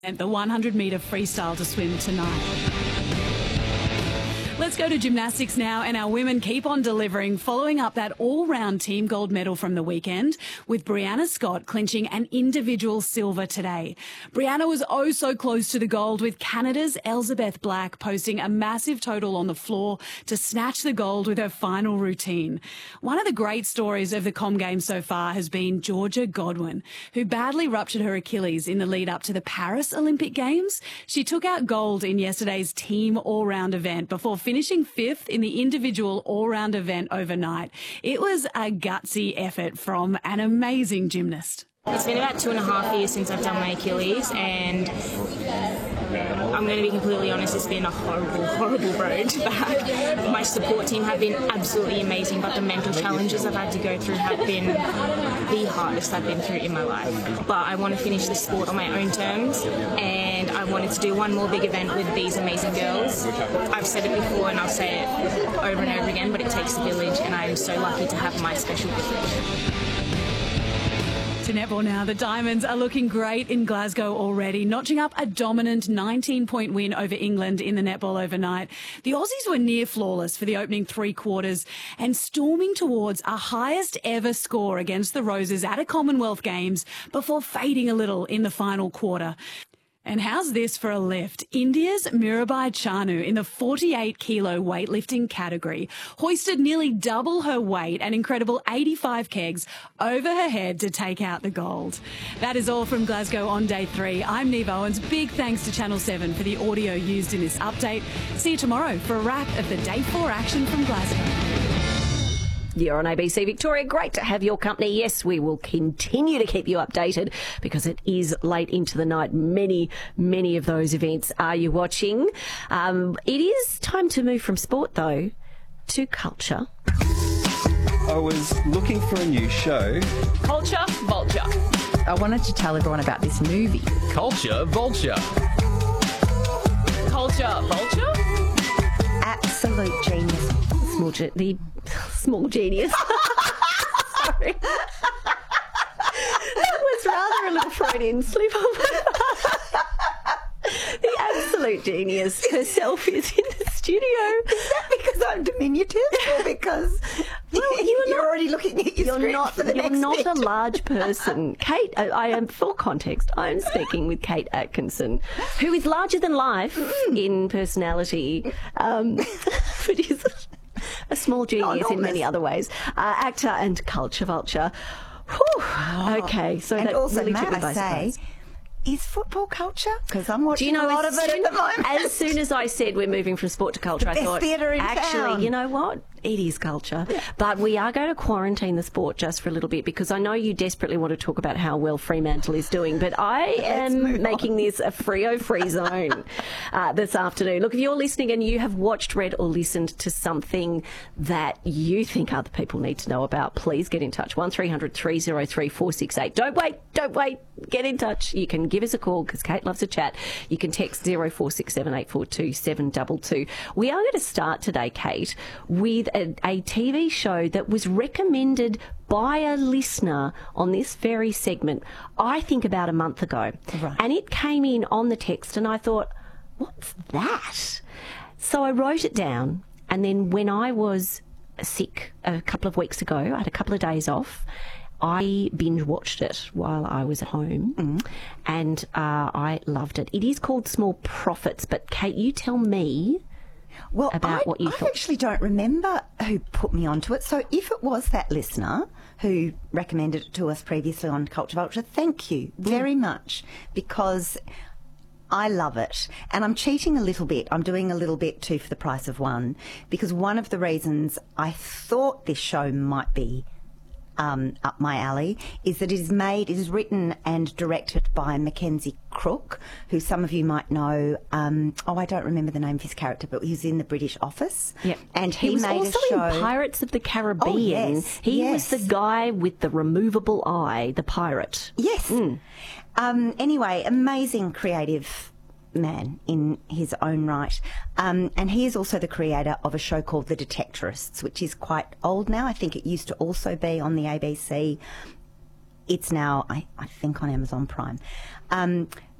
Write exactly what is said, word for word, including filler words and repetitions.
And the one hundred metre freestyle to swim tonight. Let's go to gymnastics now, and our women keep on delivering, following up that all-round team gold medal from the weekend, with Brianna Scott clinching an individual silver today. Brianna was oh so close to the gold, with Canada's Elizabeth Black posting a massive total on the floor to snatch the gold with her final routine. One of the great stories of the Com Games so far has been Georgia Godwin, who badly ruptured her Achilles in the lead up to the Paris Olympic Games. She took out gold in yesterday's team all-round event before finishing fifth in the individual all-round event overnight. It was a gutsy effort from an amazing gymnast. It's been about two and a half years since I've done my Achilles, and I'm going to be completely honest, it's been a horrible, horrible road back. My support team have been absolutely amazing, but the mental challenges I've had to go through have been the hardest I've been through in my life. But I want to finish this sport on my own terms, and I wanted to do one more big event with these amazing girls. I've said it before and I'll say it over and over again, but it takes a village, and I am so lucky to have my special village. To netball now, the Diamonds are looking great in Glasgow already, notching up a dominant nineteen point win over England in the netball overnight. The Aussies were near flawless for the opening three quarters and storming towards a highest ever score against the Roses at a Commonwealth Games before fading a little in the final quarter. And how's this for a lift? India's Mirabai Chanu in the forty-eight kilo weightlifting category hoisted nearly double her weight, an incredible eighty-five kegs, over her head to take out the gold. That is all from Glasgow on day three. I'm Neve Owens. Big thanks to Channel seven for the audio used in this update. See you tomorrow for a wrap of the day four action from Glasgow. You're on A B C Victoria. Great to have your company. Yes, we will continue to keep you updated because it is late into the night. Many, many of those events are you watching. Um, it is time to move from sport, though, to culture. I was looking for a new show. Culture Vulture. I wanted to tell everyone about this movie. Culture Vulture. Culture Vulture? Absolute genius. Small, ge- the small genius. Sorry. That was rather a little Freudian slip up. The absolute genius herself is in the studio. Is that because I'm diminutive or because well, you you're not, already looking at your you're script not, for the You're next not bit? a large person. Kate, I, I am, full context, I'm speaking with Kate Atkinson, who is larger than life in personality, um, but is a small genius in many other ways. Uh, actor and culture vulture. Whew. Oh. Okay, so and that also, really may took me I by say, surprise. is football culture? Because I'm watching Do you know, a lot as of it soon, at the moment. As soon as I said we're moving from sport to culture, The I best thought, theatre in actually, town. you know what? It is culture. Yeah. But we are going to quarantine the sport just for a little bit because I know you desperately want to talk about how well Fremantle is doing, but I am making this a Freo-free zone uh, this afternoon. Look, if you're listening and you have watched, read or listened to something that you think other people need to know about, please get in touch. one three hundred three oh three four six eight. Don't wait, don't wait. Get in touch. You can give us a call because Kate loves a chat. You can text zero four six seven eight four two seven two two. We are going to start today, Kate, with a, a T V show that was recommended by a listener on this very segment, I think about a month ago. Right. And it came in on the text and I thought, what's that? So I wrote it down, and then when I was sick a couple of weeks ago, I had a couple of days off, I binge watched it while I was at home, mm. and uh, I loved it. It is called Small Profits, but Kate, you tell me well, about I, what you I thought. actually don't remember who put me onto it. So if it was that listener who recommended it to us previously on Culture Vulture, thank you very mm. much, because I love it. And I'm cheating a little bit. I'm doing a little bit two for the price of one, because one of the reasons I thought this show might be Um, up my alley is that it is made, it is written and directed by Mackenzie Crook, who some of you might know. Um, oh, I don't remember the name of his character, but he was in the British Office. Yep. And he, he was made also a show. in Pirates of the Caribbean. Oh, yes, he yes. was the guy with the removable eye, the pirate. Yes. Mm. Um, anyway, amazing creative man in his own right. Um, and he is also the creator of a show called The Detectorists, which is quite old now. I think it used to also be on the A B C. It's now, I, I think, on Amazon Prime. Um,